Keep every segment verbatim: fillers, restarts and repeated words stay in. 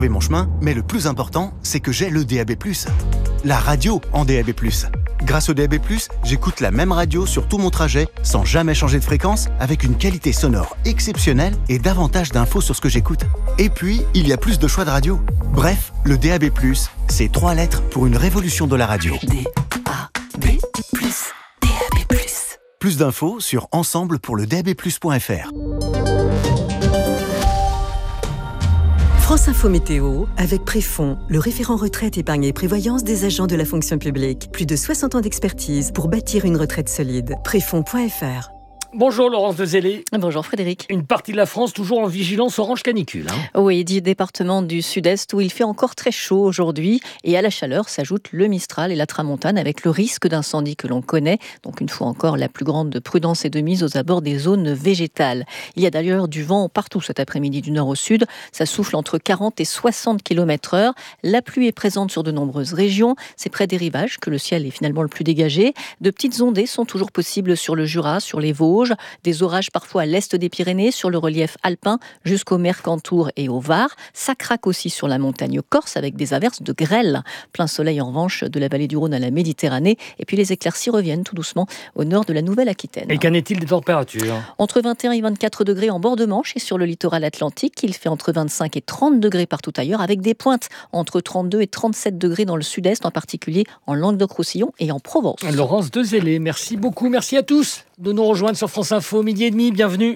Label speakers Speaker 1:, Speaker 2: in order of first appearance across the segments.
Speaker 1: mon chemin, mais le plus important, c'est que j'ai le D A B plus. La radio en D A B plus. Grâce au D A B plus, j'écoute la même radio sur tout mon trajet, sans jamais changer de fréquence, avec une qualité sonore exceptionnelle et davantage d'infos sur ce que j'écoute. Et puis, il y a plus de choix de radio. Bref, le D A B plus, c'est trois lettres pour une révolution de la radio.
Speaker 2: D A B plus, D A B plus.
Speaker 1: Plus d'infos sur ensemble pour le D A B plus point F R.
Speaker 3: France Info Météo, avec Préfond, le référent retraite, épargne et prévoyance des agents de la fonction publique. Plus de soixante ans d'expertise pour bâtir une retraite solide. Préfond point F R.
Speaker 4: Bonjour Laurence de Zélé.
Speaker 5: Bonjour Frédéric.
Speaker 4: Une partie de la France toujours en vigilance orange canicule. Hein.
Speaker 5: Oui, dix départements du sud-est où il fait encore très chaud aujourd'hui. Et à la chaleur s'ajoutent le Mistral et la Tramontane avec le risque d'incendie que l'on connaît. Donc une fois encore, la plus grande prudence est de mise aux abords des zones végétales. Il y a d'ailleurs du vent partout cet après-midi du nord au sud. Ça souffle entre quarante et soixante kilomètres heure. La pluie est présente sur de nombreuses régions. C'est près des rivages que le ciel est finalement le plus dégagé. De petites ondées sont toujours possibles sur le Jura, sur les Vosges. Des orages parfois à l'est des Pyrénées, sur le relief alpin jusqu'au Mercantour et au Var. Ça craque aussi sur la montagne corse avec des averses de grêle. Plein soleil en revanche de la vallée du Rhône à la Méditerranée. Et puis les éclaircies reviennent tout doucement au nord de la Nouvelle-Aquitaine.
Speaker 4: Et qu'en est-il des températures ?
Speaker 5: Entre vingt et un et vingt-quatre degrés en bord de Manche et sur le littoral atlantique. Il fait entre vingt-cinq et trente degrés partout ailleurs avec des pointes entre trente-deux et trente-sept degrés dans le sud-est, en particulier en Languedoc-Roussillon et en Provence.
Speaker 4: Laurence de Zélé, merci beaucoup. Merci à tous de nous rejoindre sur France Info, midi et demi. Bienvenue.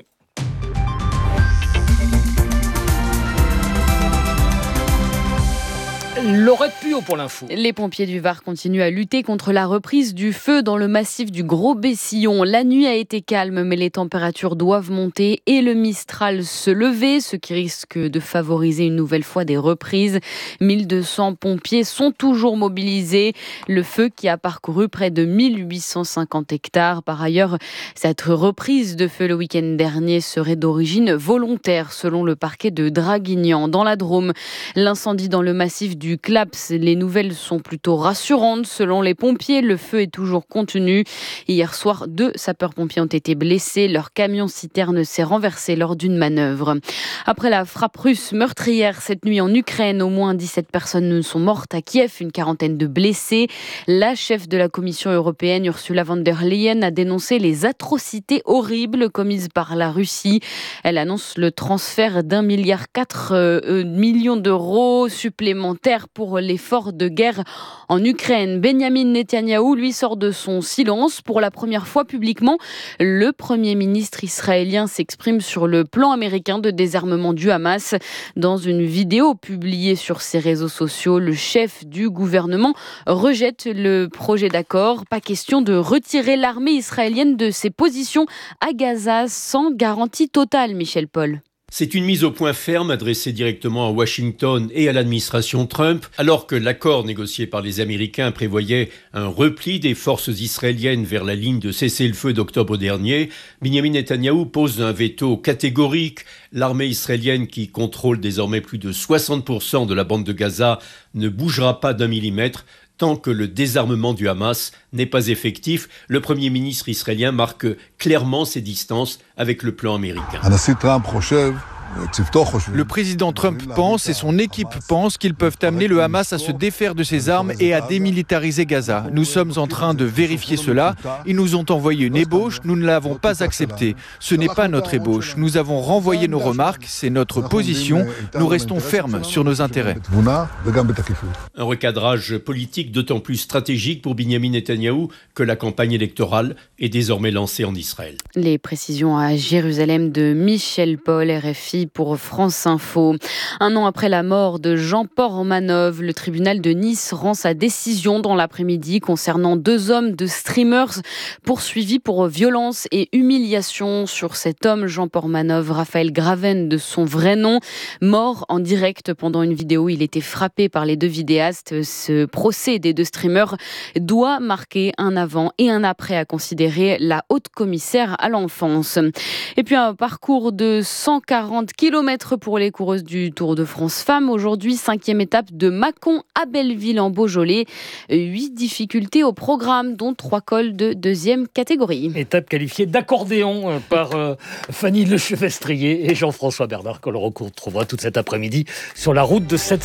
Speaker 4: Laurette Puot pour l'info.
Speaker 6: Les pompiers du Var continuent à lutter contre la reprise du feu dans le massif du Gros-Bessillon. La nuit a été calme, mais les températures doivent monter et le Mistral se lever, ce qui risque de favoriser une nouvelle fois des reprises. mille deux cents pompiers sont toujours mobilisés. Le feu qui a parcouru près de mille huit cent cinquante hectares. Par ailleurs, cette reprise de feu le week-end dernier serait d'origine volontaire, selon le parquet de Draguignan. Dans la Drôme, l'incendie dans le massif du Claps, les nouvelles sont plutôt rassurantes. Selon les pompiers, le feu est toujours contenu. Hier soir, deux sapeurs-pompiers ont été blessés. Leur camion-citerne s'est renversé lors d'une manœuvre. Après la frappe russe meurtrière cette nuit en Ukraine, au moins dix-sept personnes sont mortes à Kiev, une quarantaine de blessés. La chef de la Commission européenne, Ursula von der Leyen, a dénoncé les atrocités horribles commises par la Russie. Elle annonce le transfert d'un milliard quatre euh, millions d'euros supplémentaires pour l'effort de guerre en Ukraine. Benyamin Netanyahou, lui, sort de son silence. Pour la première fois publiquement, le Premier ministre israélien s'exprime sur le plan américain de désarmement du Hamas. Dans une vidéo publiée sur ses réseaux sociaux, le chef du gouvernement rejette le projet d'accord. Pas question de retirer l'armée israélienne de ses positions à Gaza sans garantie totale, Michel Paul.
Speaker 7: C'est une mise au point ferme adressée directement à Washington et à l'administration Trump, alors que l'accord négocié par les Américains prévoyait un repli des forces israéliennes vers la ligne de cessez-le-feu d'octobre dernier. Benyamin Netanyahou pose un veto catégorique. L'armée israélienne, qui contrôle désormais plus de soixante pour cent de la bande de Gaza, ne bougera pas d'un millimètre tant que le désarmement du Hamas n'est pas effectif. Le Premier ministre israélien marque clairement ses distances avec le plan américain.
Speaker 8: Le président Trump pense et son équipe pense qu'ils peuvent amener le Hamas à se défaire de ses armes et à démilitariser Gaza. Nous sommes en train de vérifier cela. Ils nous ont envoyé une ébauche, nous ne l'avons pas acceptée. Ce n'est pas notre ébauche. Nous avons renvoyé nos remarques, c'est notre position. Nous restons fermes sur nos intérêts.
Speaker 7: Un recadrage politique d'autant plus stratégique pour Benyamin Netanyahou que la campagne électorale est désormais lancée en Israël.
Speaker 6: Les précisions à Jérusalem de Michel Paul, R F I pour France Info. Un an après la mort de Jean Pormanov, le tribunal de Nice rend sa décision dans l'après-midi concernant deux hommes de streamers poursuivis pour violence et humiliation sur cet homme, Jean Pormanov, Raphaël Graven de son vrai nom, mort en direct pendant une vidéo. Il était frappé par les deux vidéastes. Ce procès des deux streamers doit marquer un avant et un après, a considéré la haute commissaire à l'enfance. Et puis un parcours de cent quarante quarante kilomètres pour les coureuses du Tour de France Femmes. Aujourd'hui, cinquième étape de Mâcon à Belleville en Beaujolais. Huit difficultés au programme, dont trois cols de deuxième catégorie.
Speaker 4: Étape qualifiée d'accordéon par euh, Fanny Lechevestrier et Jean-François Bernard, que l'on retrouvera toute cet après-midi sur la route de cette